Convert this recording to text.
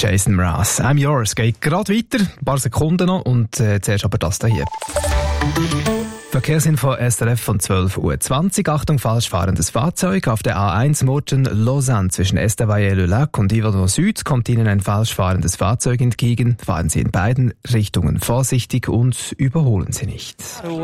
Jason Mraz. I'm Yours geht gerade weiter, ein paar Sekunden noch und zuerst aber das hier. Verkehrsinfo SRF von 12:20 Uhr. Achtung, falsch fahrendes Fahrzeug. Auf der A1 Murten-Lausanne zwischen Estavayer-le-Lac und Yverdon Süd kommt Ihnen ein falsch fahrendes Fahrzeug entgegen. Fahren Sie in beiden Richtungen vorsichtig und überholen Sie nicht.